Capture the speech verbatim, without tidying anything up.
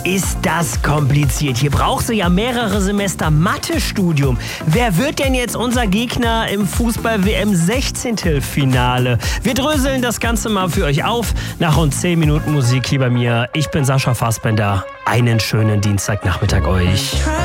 ist das kompliziert. Hier brauchst du ja mehrere Semester Mathe-Studium. Wer wird denn jetzt unser Gegner im Fußball-W M sechzehntelfinale? Wir dröseln das Ganze mal für euch auf. Nach rund zehn Minuten Musik hier bei mir. Ich bin Sascha Fassbender. Einen schönen Dienstagnachmittag euch.